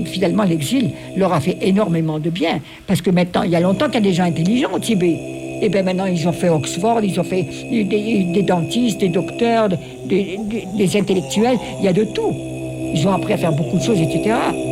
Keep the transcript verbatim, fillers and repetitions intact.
finalement, l'exil leur a fait énormément de bien. Parce que maintenant, il y a longtemps qu'il y a des gens intelligents au Tibet. Et bien maintenant, ils ont fait Oxford, ils ont fait des, des, des dentistes, des docteurs, des, des, des intellectuels, il y a de tout. Ils ont appris à faire beaucoup de choses, et cetera.